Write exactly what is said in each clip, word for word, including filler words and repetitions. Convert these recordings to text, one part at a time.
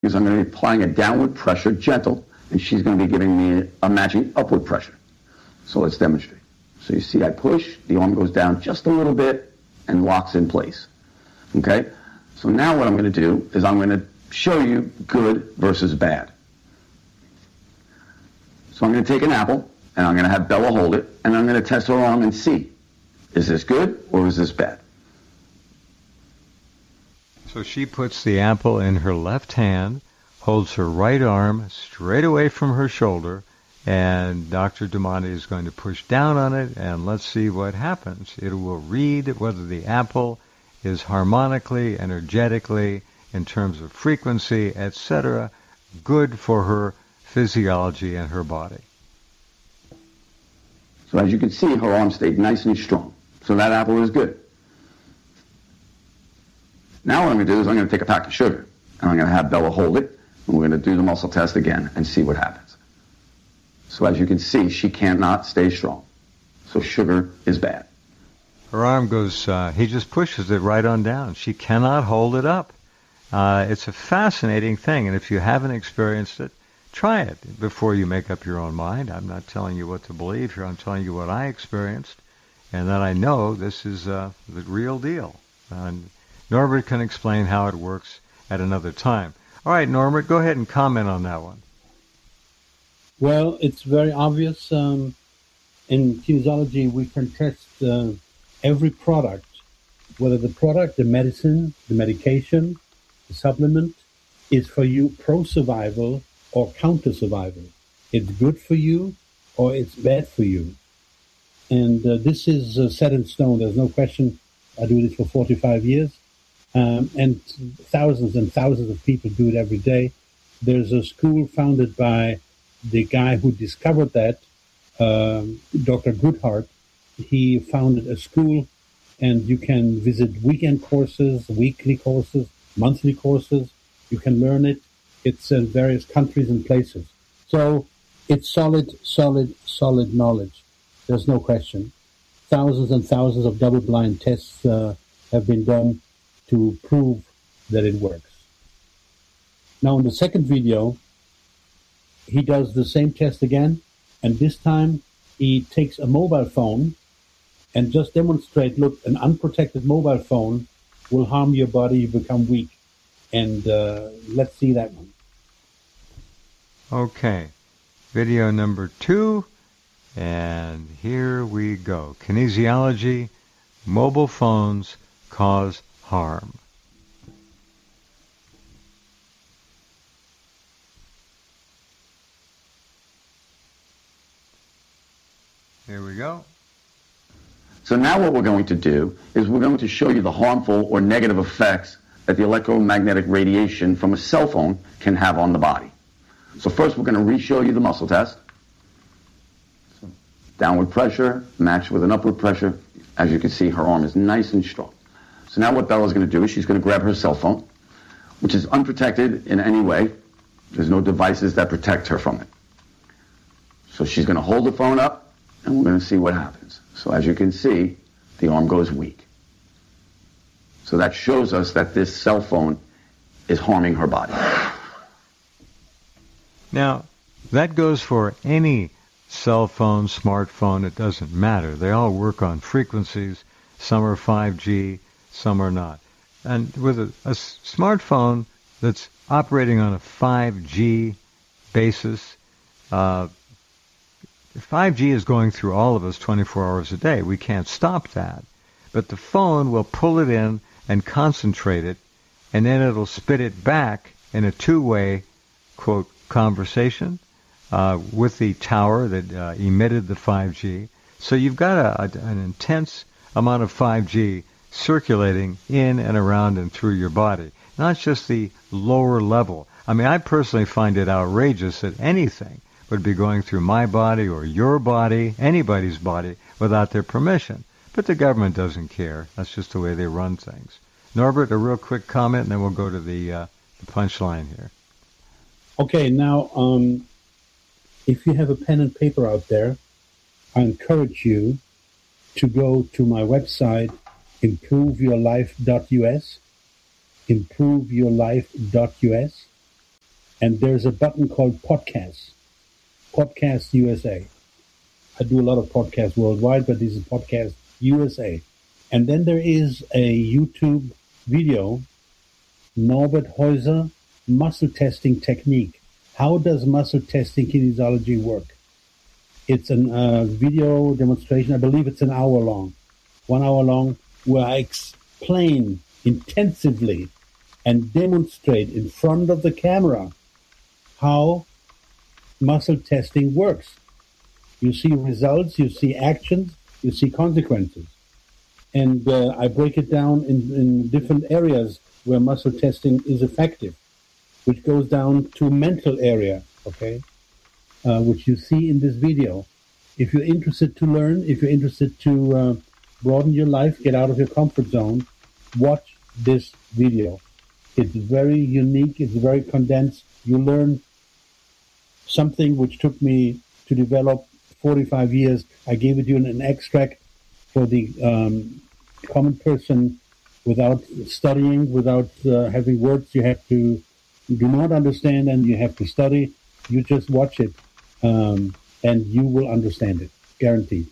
is I'm going to be applying a downward pressure, gentle, and she's going to be giving me a matching upward pressure. So let's demonstrate. So you see I push, the arm goes down just a little bit and locks in place. Okay? So now what I'm going to do is I'm going to show you good versus bad. So I'm going to take an apple, and I'm going to have Bella hold it, and I'm going to test her arm and see, is this good or is this bad? So she puts the apple in her left hand, holds her right arm straight away from her shoulder, and Doctor Damani is going to push down on it, and let's see what happens. It will read whether the apple is harmonically, energetically, in terms of frequency, et cetera, good for her physiology and her body. So as you can see, her arm stayed nice and strong. So that apple is good. Now what I'm going to do is I'm going to take a pack of sugar, and I'm going to have Bella hold it, and we're going to do the muscle test again and see what happens. So as you can see, she cannot stay strong. So sugar is bad. Her arm goes, uh, he just pushes it right on down. She cannot hold it up. Uh, it's a fascinating thing, and if you haven't experienced it, try it before you make up your own mind. I'm not telling you what to believe here. I'm telling you what I experienced, and that I know this is uh, the real deal. And Norbert can explain how it works at another time. All right, Norbert, go ahead and comment on that one. Well, it's very obvious. Um, in kinesiology, we can test uh, every product, whether the product, the medicine, the medication, the supplement, is for you pro-survival or counter-survival. It's good for you or it's bad for you. And uh, this is uh, set in stone. There's no question. I do this for forty-five years. Um, and thousands and thousands of people do it every day. There's a school founded by the guy who discovered that, um, Doctor Goodhart. He founded a school, and you can visit weekend courses, weekly courses, monthly courses. You can learn it. It's in various countries and places. So it's solid, solid, solid knowledge. There's no question. Thousands and thousands of double-blind tests uh, have been done to prove that it works. Now, in the second video, he does the same test again, and this time he takes a mobile phone and just demonstrate, look, an unprotected mobile phone will harm your body, you become weak. And uh, let's see that one. Okay, video number two, and here we go. Kinesiology, mobile phones cause harm. Here we go. So now what we're going to do is we're going to show you the harmful or negative effects that the electromagnetic radiation from a cell phone can have on the body. So first we're going to re-show you the muscle test. So downward pressure matched with an upward pressure. As you can see, her arm is nice and strong. So now what Bella's going to do is she's going to grab her cell phone, which is unprotected in any way. There's no devices that protect her from it. So she's going to hold the phone up, and we're going to see what happens. So as you can see, the arm goes weak. So that shows us that this cell phone is harming her body. Now, that goes for any cell phone, smartphone, it doesn't matter. They all work on frequencies. Some are five G, some are not. And with a, a smartphone that's operating on a five G basis, uh, five G is going through all of us twenty-four hours a day. We can't stop that. But the phone will pull it in and concentrate it, and then it'll spit it back in a two-way, quote, conversation uh, with the tower that uh, emitted the five G. So you've got a, a, an intense amount of five G circulating in and around and through your body, not just the lower level. I mean, I personally find it outrageous that anything would be going through my body or your body, anybody's body, without their permission. But the government doesn't care. That's just the way they run things. Norbert, a real quick comment, and then we'll go to the, uh, the punchline here. Okay, now, um, if you have a pen and paper out there, I encourage you to go to my website, improve your life dot U S, improve your life dot U S, and there's a button called Podcasts, Podcast U S A. I do a lot of podcasts worldwide, but this is Podcast U S A. And then there is a YouTube video, Norbert Heuser, Muscle Testing Technique. How does muscle testing kinesiology work? It's a uh, video demonstration. I believe it's an hour long, one hour long, where I explain intensively and demonstrate in front of the camera how muscle testing works. You see results, you see actions, you see consequences. And uh, I break it down in, in different areas where muscle testing is effective, which goes down to mental area, okay, uh, which you see in this video. If you're interested to learn, if you're interested to uh, broaden your life, get out of your comfort zone, watch this video. It's very unique, it's very condensed. You learn something which took me to develop forty-five years. I gave it you in an extract for the um, common person without studying, without uh, having words you have to do not understand and you have to study. You just watch it um, and you will understand it, guaranteed.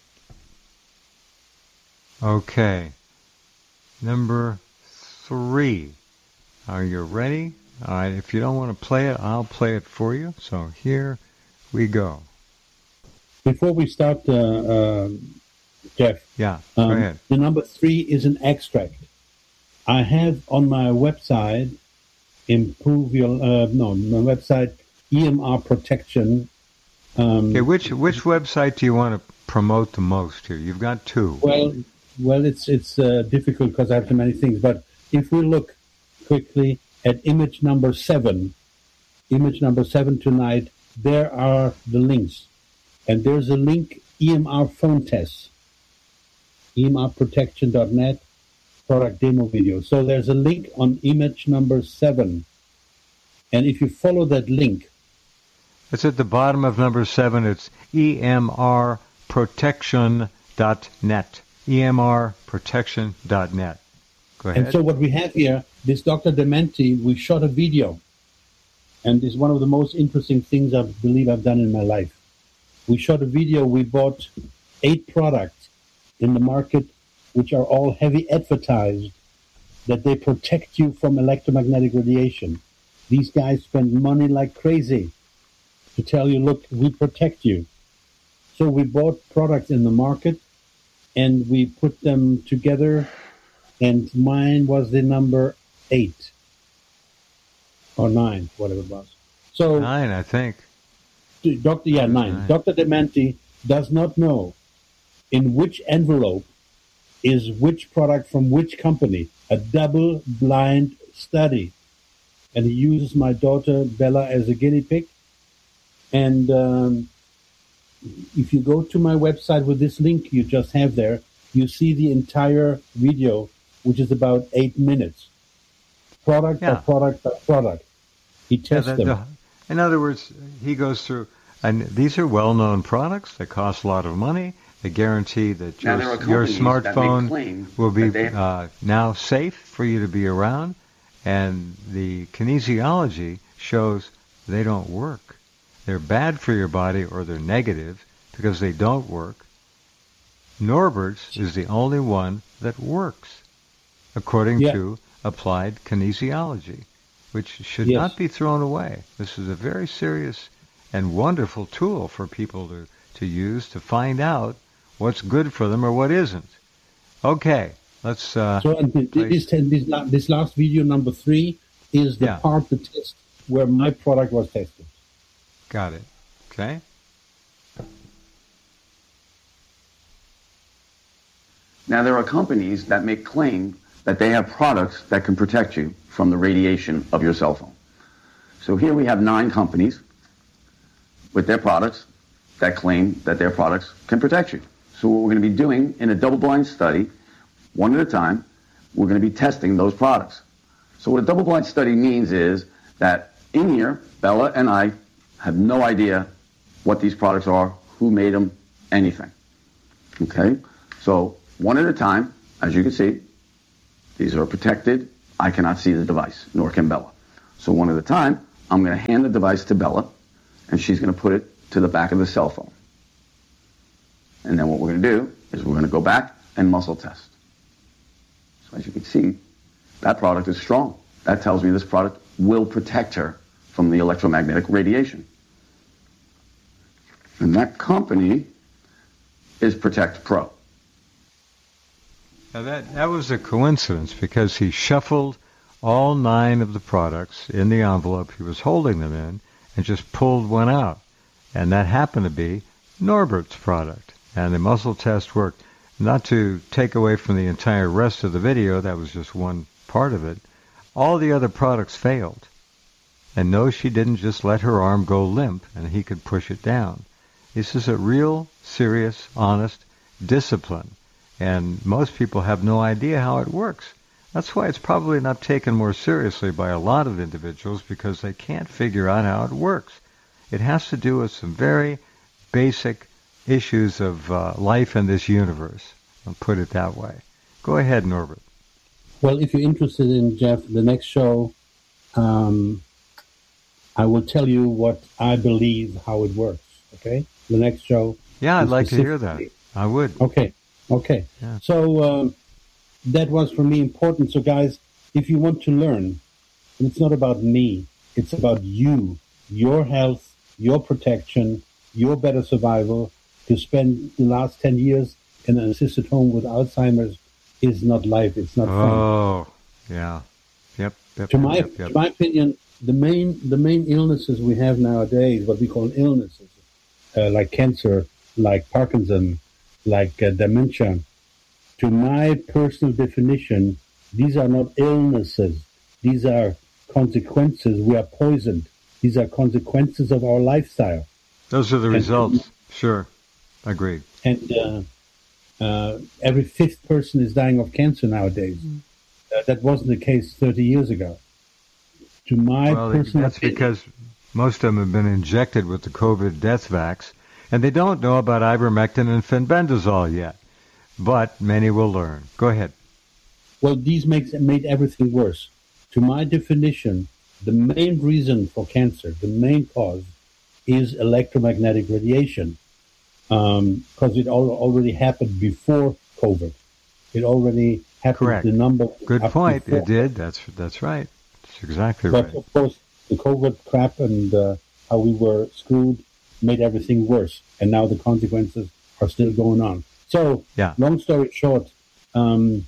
Okay. Number three. Are you ready? All right. If you don't want to play it, I'll play it for you. So here we go. Before we start, uh, uh, Jeff. Yeah, go um, ahead. The number three is an extract. I have on my website, improve your, uh, no, my website, E M R Protection. Um, okay, which which website do you want to promote the most here? You've got two. Well, well, it's it's uh, difficult because I have too many things. But if we look quickly at image number seven, image number seven tonight, there are the links. And there's a link, E M R phone tests, E M R protection dot net, product demo video. So there's a link on image number seven. And if you follow that link. It's at the bottom of number seven. It's E M R protection dot net. E M R protection dot net. Go ahead. And so what we have here, this Doctor Dementi, we shot a video. And it's one of the most interesting things I believe I've done in my life. We shot a video, we bought eight products in the market, which are all heavy advertised, that they protect you from electromagnetic radiation. These guys spend money like crazy to tell you, look, we protect you. So we bought products in the market, and we put them together, and mine was the number eight, or nine, whatever it was. So Nine, I think. Doctor, yeah, nine. nine. Doctor Dementi does not know in which envelope is which product from which company. A double-blind study. And he uses my daughter Bella as a guinea pig. And um, if you go to my website with this link you just have there, you see the entire video, which is about eight minutes. Product Yeah. by product by product. He tests Yeah, the- them. the- in other words, he goes through, and these are well-known products. They cost a lot of money. They guarantee that Now, your, there are your companies that make smartphone claim will be that they- uh, now safe for you to be around, and the kinesiology shows they don't work. They're bad for your body, or they're negative because they don't work. Norbert's is the only one that works, according Yeah. to applied kinesiology, which should Yes. not be thrown away. This is a very serious and wonderful tool for people to, to use to find out what's good for them or what isn't. Okay, let's... Uh, So and th- play- this, this, la- this last video, number three, is the Yeah. part, the test, where my product was tested. Got it. Okay. Now, there are companies that make claim that they have products that can protect you from the radiation of your cell phone. So here we have nine companies with their products that claim that their products can protect you. So what we're going to be doing in a double-blind study, one at a time, we're going to be testing those products. So what a double-blind study means is that in here, Bella and I have no idea what these products are, who made them, anything. Okay? So one at a time, as you can see, these are protected. I cannot see the device, nor can Bella. So one at a time, I'm going to hand the device to Bella, and she's going to put it to the back of the cell phone. And then what we're going to do is we're going to go back and muscle test. So as you can see, that product is strong. That tells me this product will protect her from the electromagnetic radiation. And that company is Protect Pro. Now that, that was a coincidence because he shuffled all nine of the products in the envelope he was holding them in and just pulled one out. And that happened to be Norbert's product. And the muscle test worked. Not to take away from the entire rest of the video, that was just one part of it. All the other products failed. And no, she didn't just let her arm go limp and he could push it down. This is a real, serious, honest discipline. And most people have no idea how it works. That's why it's probably not taken more seriously by a lot of individuals, because they can't figure out how it works. It has to do with some very basic issues of uh, life in this universe. I'll put it that way. Go ahead, Norbert. Well, if you're interested in, Jeff, the next show, um, I will tell you what I believe, how it works, okay? The next show. Yeah, I'd like to hear that. I would. Okay, okay. Yeah. So um, that was for me important. So, guys, if you want to learn, and it's not about me, it's about you, your health, your protection, your better survival. To spend the last ten years in an assisted home with Alzheimer's is not life. It's not fun. Oh, yeah. Yep. yep to my yep, yep. to my opinion, the main the main illnesses we have nowadays, what we call illnesses, uh, like cancer, like Parkinson, like uh, dementia. To my personal definition, these are not illnesses. These are consequences. We are poisoned. These are consequences of our lifestyle. Those are the and, results. Sure. Agreed. And uh, uh, every fifth person is dying of cancer nowadays. Mm. Uh, that wasn't the case thirty years ago. To my well, personal that's opinion, because most of them have been injected with the COVID death vax, and they don't know about ivermectin and fenbendazole yet. But many will learn. Go ahead. Well, these makes made everything worse. To my definition, the main reason for cancer, the main cause, is electromagnetic radiation. Because um, it all, already happened before COVID. It already happened. Correct. The number. Good point. Before. It did. That's that's right. That's exactly but right. But of course, the COVID crap and uh, how we were screwed made everything worse, and now the consequences are still going on. So, yeah. Long story short, um,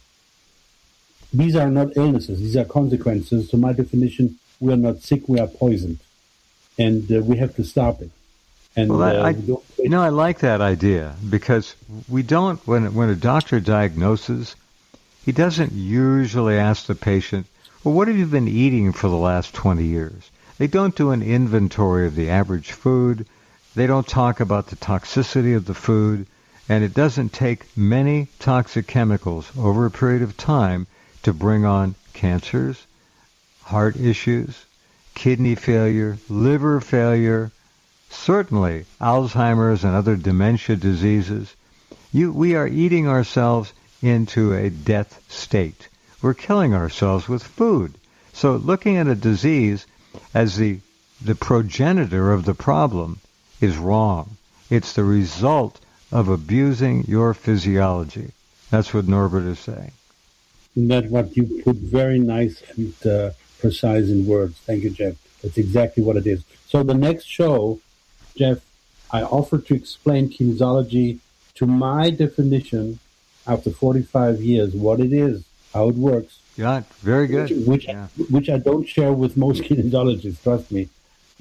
these are not illnesses; these are consequences. To my definition, we are not sick; we are poisoned, and uh, we have to stop it. And well, that, uh, I, you know, I like that idea because we don't. When when a doctor diagnoses, he doesn't usually ask the patient, "Well, what have you been eating for the last twenty years?" They don't do an inventory of the average food. They don't talk about the toxicity of the food, and it doesn't take many toxic chemicals over a period of time to bring on cancers, heart issues, kidney failure, liver failure. Certainly, Alzheimer's and other dementia diseases. You, we are eating ourselves into a death state. We're killing ourselves with food. So looking at a disease as the, the progenitor of the problem is wrong. It's the result of abusing your physiology. That's what Norbert is saying. That's what you put very nice and uh, precise in words. Thank you, Jeff. That's exactly what it is. So the next show, Jeff, I offer to explain kinesiology to my definition after forty-five years, what it is, how it works. Yeah, very good. Which, which, yeah. I, which I don't share with most kinesiologists, trust me.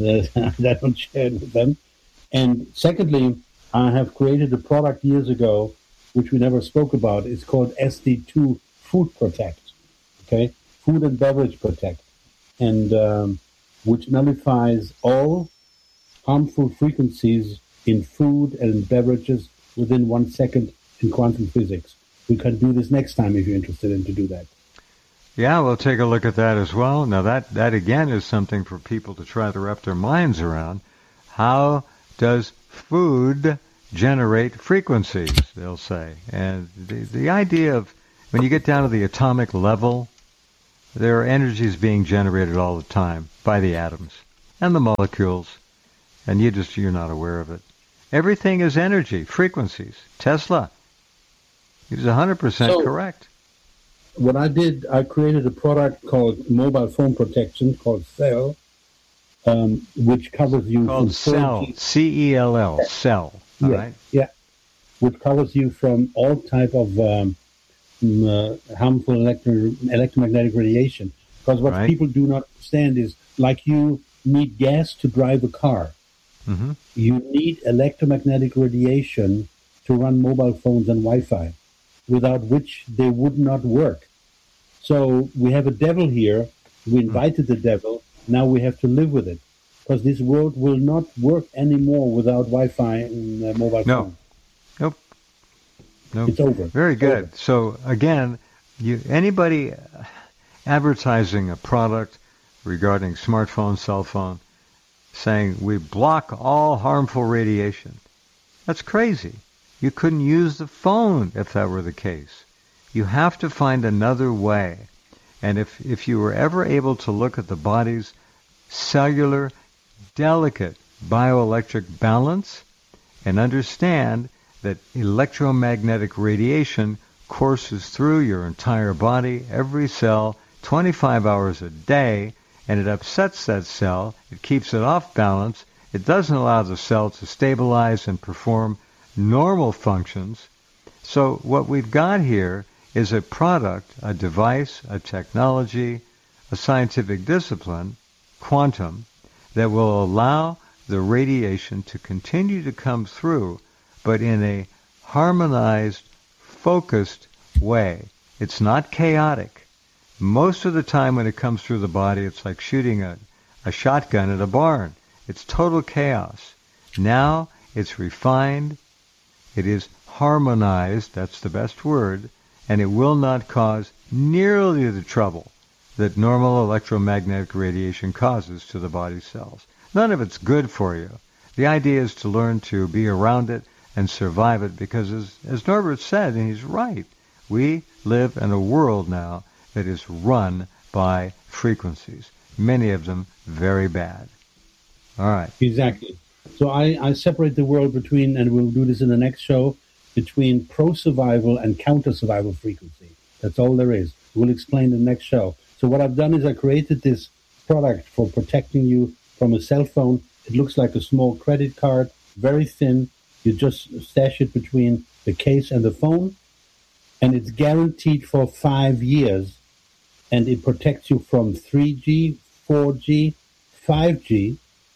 I don't share it with them. And secondly, I have created a product years ago, which we never spoke about. It's called S D two Food Protect, okay? Food and Beverage Protect, and um, which nullifies all harmful frequencies in food and beverages within one second in quantum physics. We can do this next time if you're interested in to do that. Yeah, we'll take a look at that as well. Now that, that again is something for people to try to wrap their minds around. How does food generate frequencies, they'll say. And the, the idea of when you get down to the atomic level, there are energies being generated all the time by the atoms. and the molecules, and you just, you're not aware of it. Everything is energy, frequencies. Tesla, he's one hundred percent So- correct. What I did, I created a product called mobile phone protection called Cell, um, which covers you Called from Cell, four G C E L L, Cell, all yeah, right? yeah, which covers you from all type of um, mm, uh, harmful electro- electromagnetic radiation. Because what Right. people do not understand is, like you need gas to drive a car, Mm-hmm. you need electromagnetic radiation to run mobile phones and Wi-Fi, without which they would not work. So we have a devil here. We invited the devil. Now we have to live with it, because this world will not work anymore without Wi-Fi and uh, mobile No. phone. Nope. Nope. It's over. Very It's good. over. So again, you anybody advertising a product regarding smartphone, cell phone, saying we block all harmful radiation, that's crazy. You couldn't use the phone if that were the case. You have to find another way. And if, if you were ever able to look at the body's cellular, delicate bioelectric balance and understand that electromagnetic radiation courses through your entire body, every cell, twenty-five hours a day, and it upsets that cell, it keeps it off balance, it doesn't allow the cell to stabilize and perform normal functions. So what we've got here is a product, a device, a technology, a scientific discipline, quantum, that will allow the radiation to continue to come through, but in a harmonized, focused way. It's not chaotic. Most of the time when it comes through the body, it's like shooting a, a shotgun at a barn. It's total chaos. Now it's refined, it is harmonized, that's the best word, and it will not cause nearly the trouble that normal electromagnetic radiation causes to the body cells. None of it's good for you. The idea is to learn to be around it and survive it, because as, as Norbert said, and he's right, we live in a world now that is run by frequencies, many of them very bad. All right. Exactly. So I, I separate the world between, and we'll do this in the next show, between pro-survival and counter-survival frequency. That's all there is. We'll explain in the next show. So what I've done is I created this product for protecting you from a cell phone. It looks like a small credit card, very thin. You just stash it between the case and the phone, and it's guaranteed for five years, and it protects you from three G, four G, five G,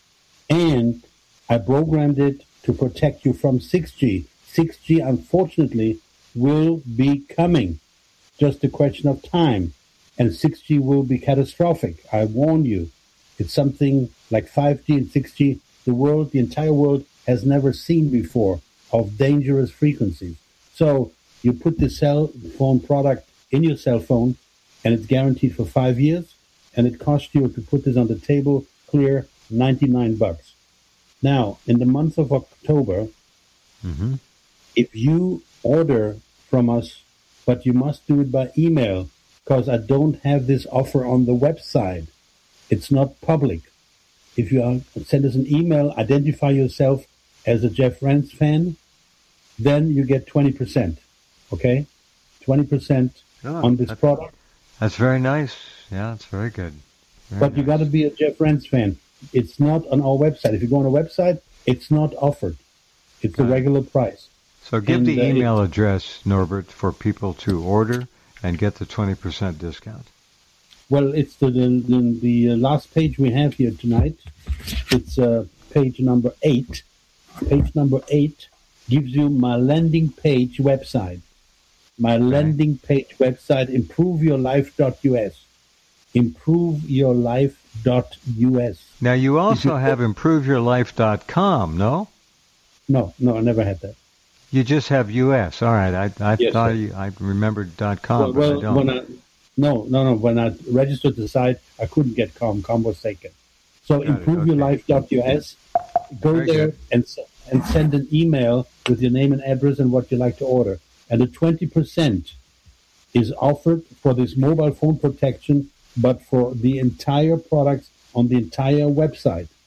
and I programmed it to protect you from six G. six G, unfortunately, will be coming. Just a question of time. And six G will be catastrophic. I warn you. It's something like five G and six G the world, the entire world, has never seen before, of dangerous frequencies. So you put the cell phone product in your cell phone, and it's guaranteed for five years, and it costs you to put this on the table clear ninety-nine bucks. Now, in the month of October, Mm-hmm. if you order from us, but you must do it by email, because I don't have this offer on the website. It's not public. If you are, send us an email, identify yourself as a Jeff Rense fan, then you get twenty percent. Okay? twenty percent Oh, on this that's- product. That's very nice. Yeah, it's very good. Very But you nice. got to be a Jeff Rense fan. It's not on our website. If you go on our website, it's not offered. It's the Got it. regular price. So give and, the uh, email address, Norbert, for people to order and get the twenty percent discount. Well, it's the the, the, the last page we have here tonight. It's uh, page number eight. Page number eight gives you my landing page website. My landing page website, improve your life dot U S. improve your life dot U S. Now, you also have improve your life dot com, no? No, no, I never had that. You just have U S. All right. I, I Yes, thought sir. you, I remembered .com, well, but I well don't. when I no, no, no. When I registered the site, I couldn't get com. Com was taken. So Got it, improve your life dot U S. Go Very there good. and s- and send an email with your name and address and what you like to order. And the twenty percent is offered for this mobile phone protection, but for the entire products on the entire website.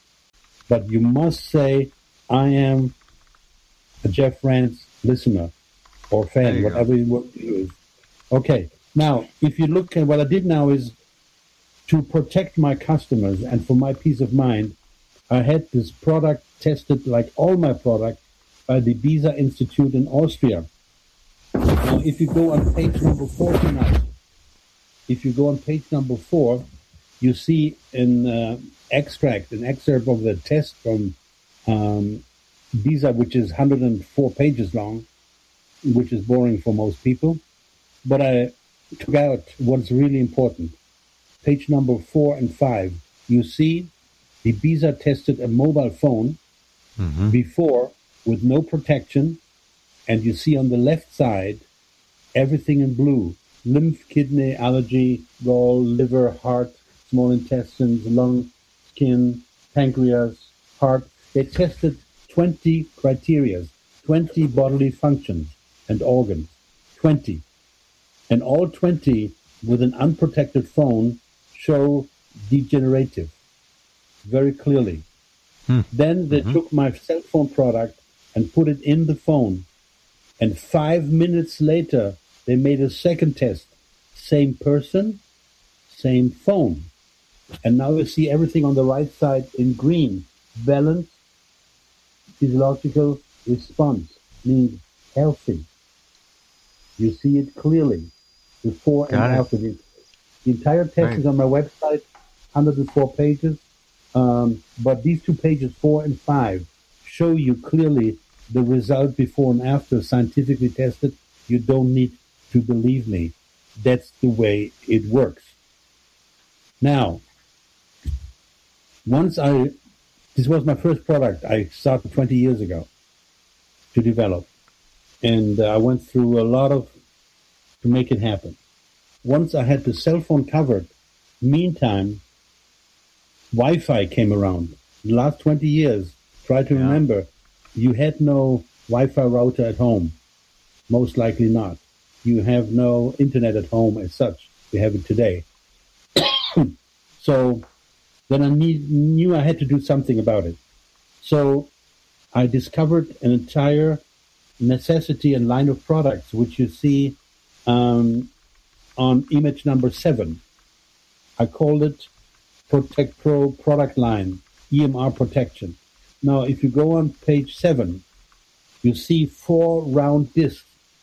But you must say, I am a Jeff Rance listener or fan, whatever you want to use. Okay. Now, if you look at what I did now is to protect my customers and for my peace of mind, I had this product tested like all my products by the BISA Institute in Austria. Now, if you go on page number four tonight, if you go on page number four, you see an uh, extract, an excerpt of the test from um, BISA, which is one hundred four pages long, which is boring for most people. But I took out what's really important. Page number four and five, you see the BISA tested a mobile phone mm-hmm. before with no protection, and you see on the left side everything in blue: lymph, kidney, allergy, gall, liver, heart, small intestines, lung, skin, pancreas, heart. They tested twenty criteria, twenty bodily functions and organs, twenty. And all twenty with an unprotected phone show degenerative very clearly. Hmm. Then they mm-hmm. took my cell phone product and put it in the phone. And five minutes later, they made a second test. Same person, same phone. And now you see everything on the right side in green. Balance, physiological response, means healthy. You see it clearly, before Got and it. after. The, the entire test right. is on my website, one hundred four pages. Um, but these two pages, four and five, show you clearly the result before and after, scientifically tested. You don't need to believe me. That's the way it works. Now, once I, this was my first product I started twenty years ago to develop. And uh, I went through a lot of, to make it happen. Once I had the cell phone covered, meantime, Wi-Fi came around. The last twenty years, try to yeah. remember, you had no Wi-Fi router at home. Most likely not. You have no internet at home as such. We have it today. So then I need, knew I had to do something about it. So I discovered an entire necessity and line of products, which you see um, on image number seven. I called it Protect Pro product line, E M R protection. Now, if you go on page seven, you see four round discs.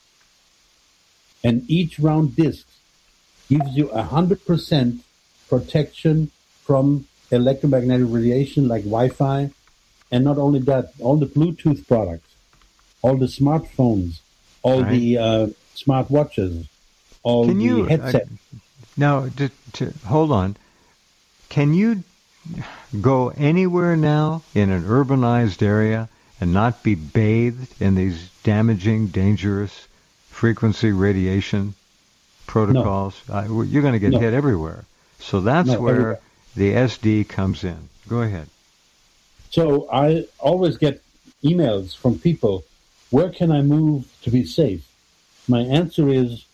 And each round disc gives you one hundred percent protection from electromagnetic radiation like Wi-Fi. And not only that, all the Bluetooth products, all the smartphones, all right. the uh, smart watches, all Can the you, headsets. Uh, now, to, to, hold on. Can you go anywhere now in an urbanized area and not be bathed in these damaging, dangerous frequency radiation protocols? No. Uh, you're going to get no. hit everywhere. So that's no, where everywhere. the S D comes in. Go ahead. So I always get emails from people, where can I move to be safe? My answer is,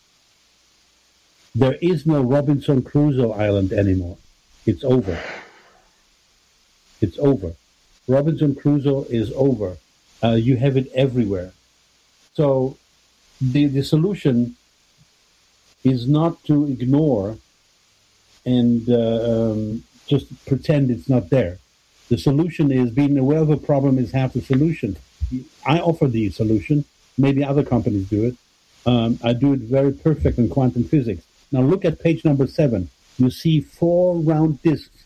there is no Robinson Crusoe Island anymore. It's over. It's over. Robinson Crusoe is over. Uh, you have it everywhere. So the, the solution is not to ignore and uh, um, just pretend it's not there. The solution is being aware of a problem is half the solution. I offer the solution. Maybe other companies do it. Um, I do it very perfect in quantum physics. Now look at page number seven. You see four round discs.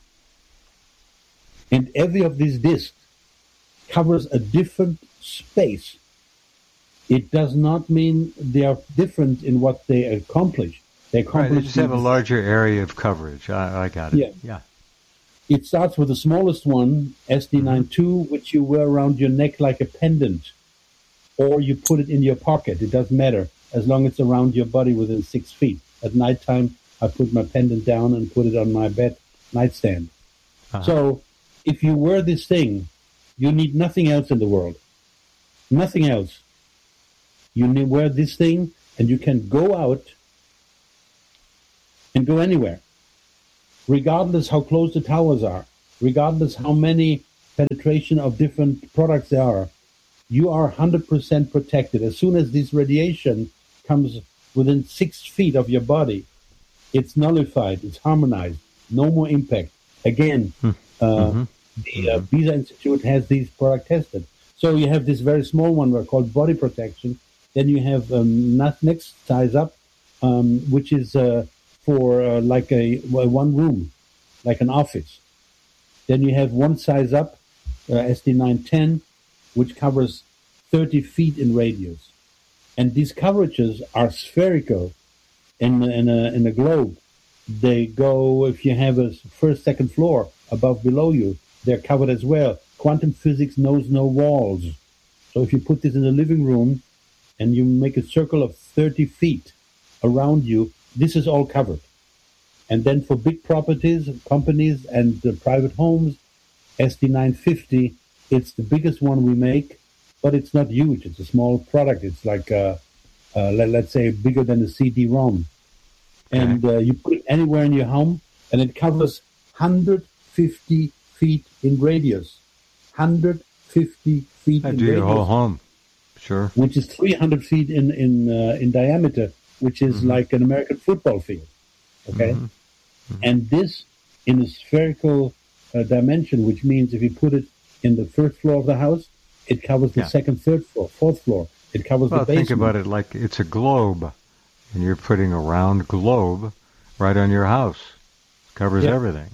And every of these discs covers a different space. It does not mean they are different in what they accomplish. They accomplish. Right, they just have a larger area of coverage. I, I got it. Yeah. yeah. It starts with the smallest one, S D ninety-two, which you wear around your neck like a pendant. Or you put it in your pocket. It doesn't matter, as long as it's around your body within six feet. At nighttime, I put my pendant down and put it on my bed nightstand. Uh-huh. So if you wear this thing, you need nothing else in the world. Nothing else. You need wear this thing, and you can go out and go anywhere, regardless how close the towers are, regardless how many penetration of different products there are, you are one hundred percent protected. As soon as this radiation comes within six feet of your body, it's nullified, it's harmonized, no more impact. Again, uh, mm-hmm. the uh, BISA Institute has these products tested. So you have this very small one we're called body protection. Then you have um, next size up, um, which is uh, for uh, like a one room, like an office. Then you have one size up, uh, S D nine ten, which covers thirty feet in radius. And these coverages are spherical in, in, a, in a globe. They go, if you have a first, second floor above, below you, they're covered as well. Quantum physics knows no walls. So if you put this in the living room and you make a circle of thirty feet around you, this is all covered. And then for big properties, companies, and uh, private homes, S D nine fifty, it's the biggest one we make, but it's not huge. It's a small product. It's like, uh, uh, let, let's say, bigger than a C D ROM. And uh, you put it anywhere in your home, and it covers one hundred fifty feet in radius. one hundred fifty feet I in do radius. Your whole home, sure. Which is three hundred feet in in uh, in diameter, which is mm-hmm. like an American football field. Okay, mm-hmm. Mm-hmm. And this in a spherical uh, dimension, which means if you put it in the first floor of the house, it covers the yeah. second, third floor, fourth floor. It covers well, the basement. Think about it like it's a globe, and you're putting a round globe right on your house. It covers yeah. everything.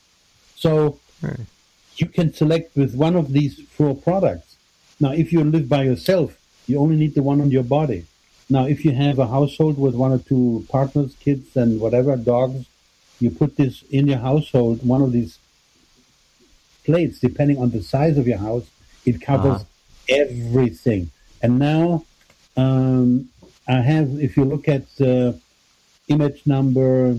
So right. you can select with one of these four products. Now, if you live by yourself, you only need the one on your body. Now, if you have a household with one or two partners, kids, and whatever, dogs, you put this in your household, one of these plates, depending on the size of your house, it covers uh-huh. everything. And now, um, I have, if you look at uh, image number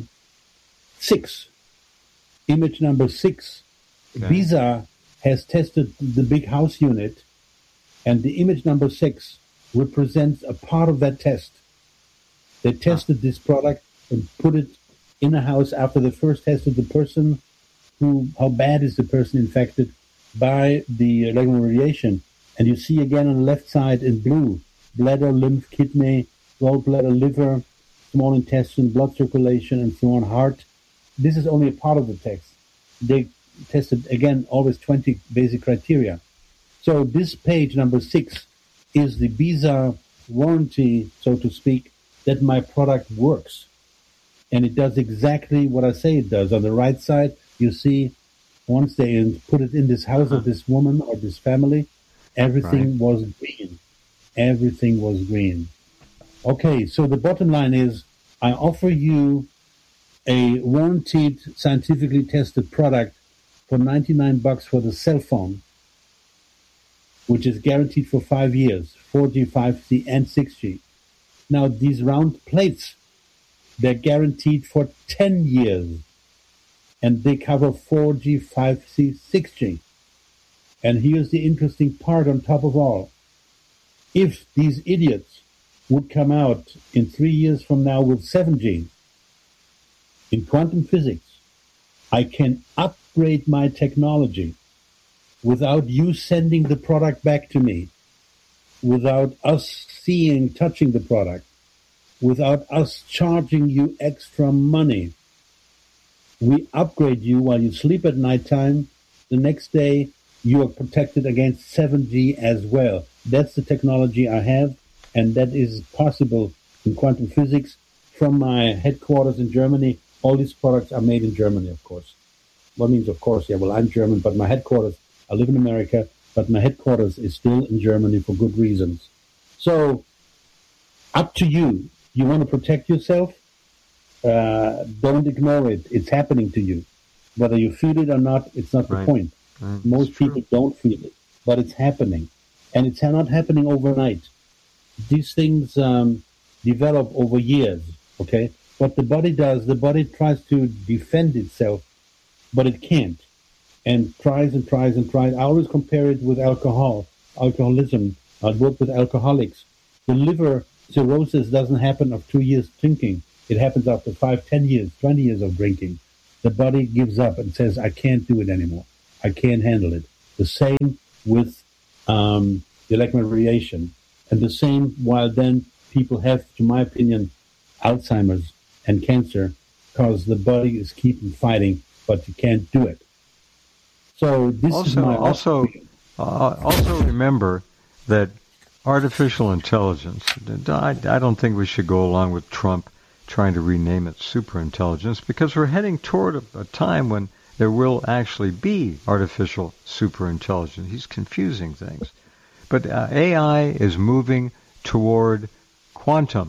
six, image number six, okay. BISA has tested the big house unit, and the image number six represents a part of that test. They tested this product and put it in a house after they first tested the person, who, how bad is the person infected by the electron radiation. And you see again on the left side in blue, bladder, lymph, kidney, gallbladder, liver, small intestine, blood circulation, and so on, heart. This is only a part of the text. They tested, again, always twenty basic criteria. So this page, number six, is the BISA warranty, so to speak, that my product works. And it does exactly what I say it does. On the right side, you see, once they put it in this house of this woman or this family, everything right. was green. Everything was green. Okay, so the bottom line is, I offer you a warranted, scientifically tested product for ninety-nine bucks for the cell phone, which is guaranteed for five years, four G, five G, and six G. Now, these round plates, they're guaranteed for ten years, and they cover four G, five G, six G. And here's the interesting part on top of all. If these idiots would come out in three years from now with seven G, in quantum physics, I can upgrade my technology without you sending the product back to me, without us seeing, touching the product, without us charging you extra money. We upgrade you while you sleep at nighttime. The next day, you are protected against seven G as well. That's the technology I have, and that is possible in quantum physics. From my headquarters in Germany, all these products are made in Germany, of course. What means, of course? Yeah, well, I'm German, but my headquarters, I live in America, but my headquarters is still in Germany for good reasons. So, up to you. You want to protect yourself? Uh, don't ignore it. It's happening to you. Whether you feel it or not, it's not right. the point. Right. Most It's people true. don't feel it, but it's happening. And it's not happening overnight. These things um, develop over years, okay? What the body does, the body tries to defend itself, but it can't. And tries and tries and tries. I always compare it with alcohol, alcoholism. I work with alcoholics. The liver cirrhosis doesn't happen after two years drinking. It happens after five, ten years, twenty years of drinking. The body gives up and says, I can't do it anymore. I can't handle it. The same with um, the electromagnetic radiation. And the same while then people have, to my opinion, Alzheimer's and cancer because the body is keeping fighting, but you can't do it. So this also, is my... Also, uh, also remember that artificial intelligence, I, I don't think we should go along with Trump trying to rename it superintelligence, because we're heading toward a, a time when there will actually be artificial superintelligence. He's confusing things. But uh, A I is moving toward quantum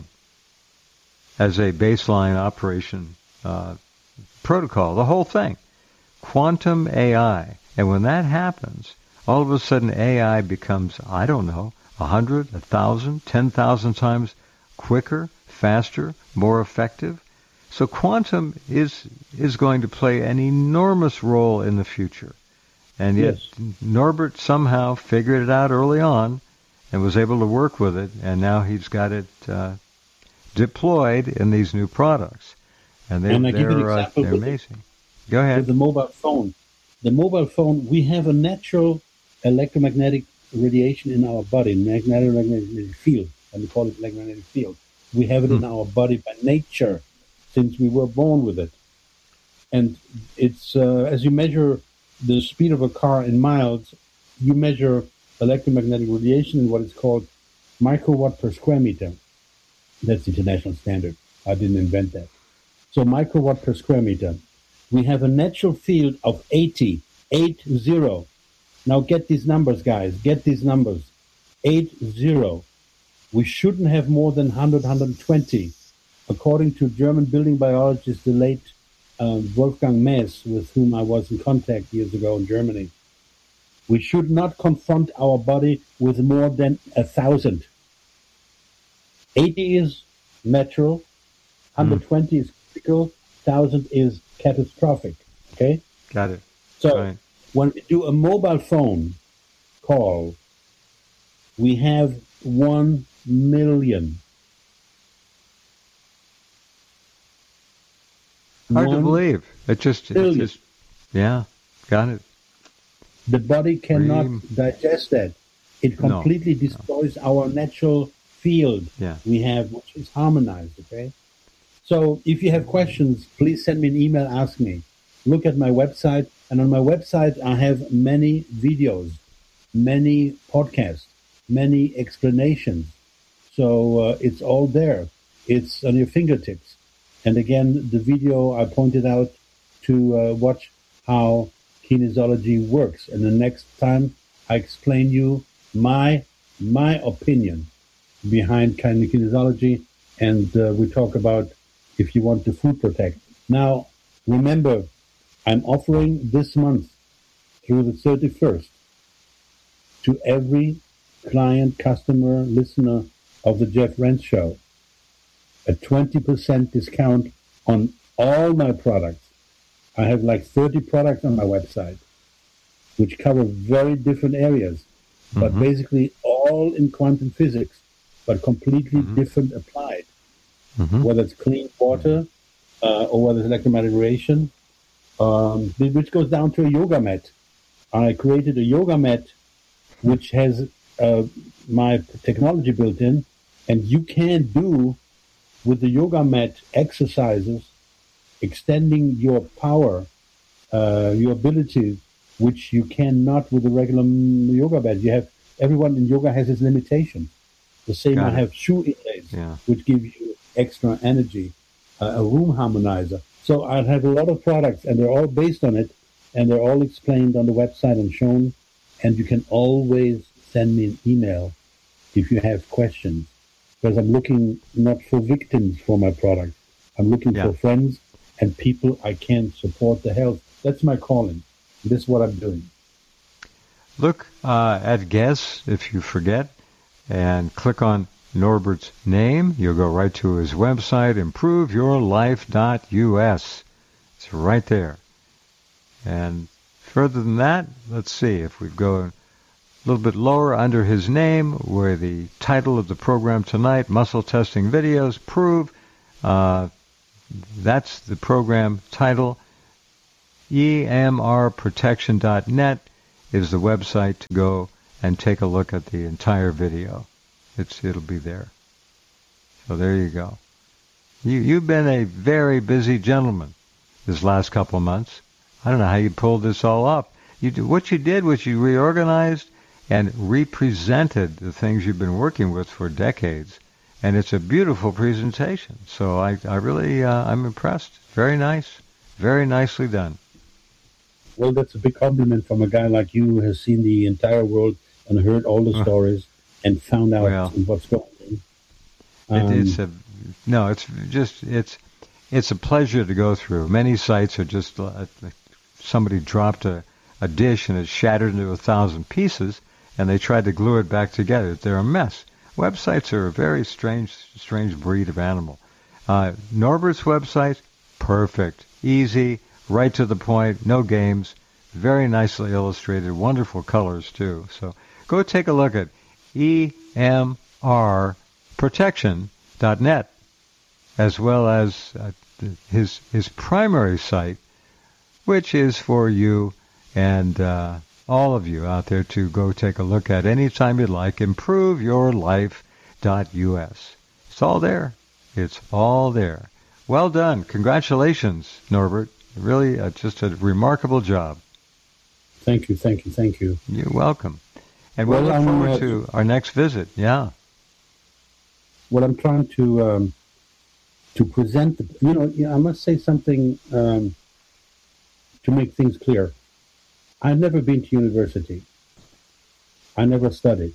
as a baseline operation uh, protocol, the whole thing. Quantum A I. And when that happens, all of a sudden A I becomes, I don't know, a hundred, a thousand, ten thousand times quicker, faster, more effective. So quantum is is going to play an enormous role in the future. And yet yes. Norbert somehow figured it out early on and was able to work with it, and now he's got it uh, deployed in these new products. And they're, and I give they're, an example uh, they're amazing. Go ahead. With the mobile phone. The mobile phone, we have a natural electromagnetic radiation in our body, magnetic, magnetic field, and we call it electromagnetic field. We have it hmm. in our body by nature since we were born with it. And it's, uh, as you measure the speed of a car in miles, you measure electromagnetic radiation in what is called microwatt per square meter. That's the international standard. I didn't invent that. So microwatt per square meter. We have a natural field of eighty, eight zero. Now get these numbers, guys. Get these numbers. Eight zero. We shouldn't have more than one hundred, one hundred twenty. According to German building biologist, the late um, Wolfgang Maes, with whom I was in contact years ago in Germany, we should not confront our body with more than a thousand. eighty is natural, one hundred twenty mm. is critical, one thousand is catastrophic. Okay? Got it. So right. When we do a mobile phone call, we have one million. Hard to believe. It just, it just, yeah, got it. The body cannot Dream. digest that. It completely no, destroys no. our natural field yeah. we have, which is harmonized, okay? So if you have questions, please send me an email, ask me. Look at my website, and on my website I have many videos, many podcasts, many explanations. So uh, it's all there. It's on your fingertips. And again, the video I pointed out to uh, watch how kinesiology works. And the next time I explain you my my opinion behind kinesiology, and uh, we talk about if you want to food protect. Now, remember, I'm offering this month through the thirty-first to every client, customer, listener of the Jeff Rense Show a twenty percent discount on all my products. I have like thirty products on my website, which cover very different areas, mm-hmm. but basically all in quantum physics, but completely mm-hmm. different applied. Mm-hmm. Whether it's clean water uh, or whether it's electromagnetic radiation, um, which goes down to a yoga mat. I created a yoga mat which has uh, my technology built in, and you can do with the yoga mat exercises, extending your power, uh, your abilities, which you cannot with the regular yoga mat. You have everyone in yoga has its limitations. The same Got I it. have shoe inlays, yeah. which give you extra energy, uh, a room harmonizer. So I have a lot of products, and they're all based on it, and they're all explained on the website and shown. And you can always send me an email if you have questions, because I'm looking not for victims for my product. I'm looking yeah. for friends and people I can support the health. That's my calling. This is what I'm doing. Look uh, at Guess if you forget, and click on Norbert's name. You'll go right to his website, improve your life dot U S. It's right there. And further than that, let's see if we go a little bit lower under his name, where the title of the program tonight, Muscle Testing Videos, Prove. Uh, that's the program title. E M R protection dot net is the website to go and take a look at the entire video. It's it'll be there. So there you go. You you've been a very busy gentleman this last couple of months. I don't know how you pulled this all off. You what you did was you reorganized and represented the things you've been working with for decades, and it's a beautiful presentation. So I I really uh, I'm impressed. Very nice, very nicely done. Well, that's a big compliment from a guy like you who has seen the entire world and heard all the stories and found out well, what's going on. Um, it, it's a no. It's just it's it's a pleasure to go through. Many sites are just uh, somebody dropped a, a dish and it shattered into a thousand pieces, and they tried to glue it back together. They're a mess. Websites are a very strange strange breed of animal. Uh, Norbert's website, perfect, easy, right to the point, no games, very nicely illustrated, wonderful colors too. So go take a look at E M R protection dot net, as well as uh, his his primary site, which is for you and uh, all of you out there to go take a look at anytime you'd like, improve your life dot U S. It's all there. It's all there. Well done. Congratulations, Norbert. Really uh, just a remarkable job. Thank you, thank you, thank you. You're welcome. And we'll well, look forward uh, to our next visit. Yeah. Well, I'm trying to um, to present, the, you know, I must say something um, to make things clear. I've never been to university. I never studied.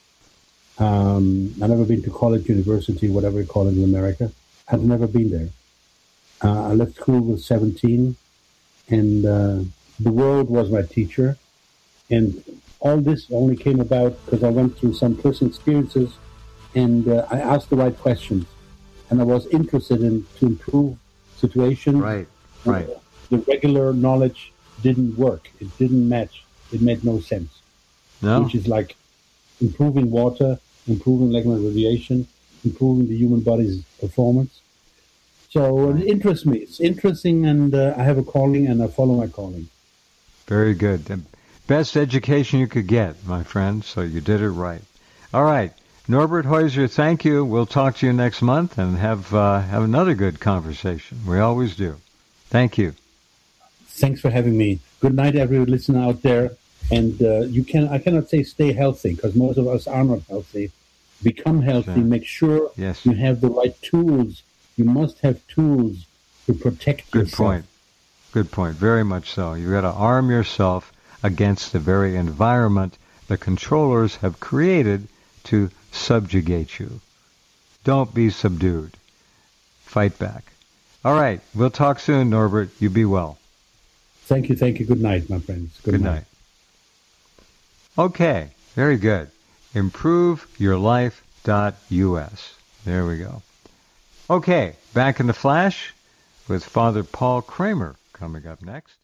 Um, I've never been to college, university, whatever you call it in America. I've never been there. Uh, I left school with seventeen, and uh, the world was my teacher. And all this only came about because I went through some personal experiences, and uh, I asked the right questions, and I was interested in to improve situations. Right, right. Uh, the regular knowledge didn't work. It didn't match. It made no sense. No. Which is like improving water, improving electromagnetic radiation, improving the human body's performance. So it interests me. It's interesting, and uh, I have a calling, and I follow my calling. Very good. The best education you could get, my friend, so you did it right. All right. Norbert Heuser, thank you. We'll talk to you next month and have uh, have another good conversation. We always do. Thank you. Thanks for having me. Good night, every listener out there. And uh, you can I cannot say stay healthy, because most of us are not healthy. Become healthy. Sure. Make sure yes. you have the right tools. You must have tools to protect Good yourself. point. Good point. Very much so. You've got to arm yourself against the very environment the controllers have created to subjugate you. Don't be subdued. Fight back. All right. We'll talk soon, Norbert. You be well. Thank you. Thank you. Good night, my friends. Good, Good night. night. Okay. Very good. improve your life dot U S. There we go. Okay, back in the flash with Father Paul Kramer coming up next.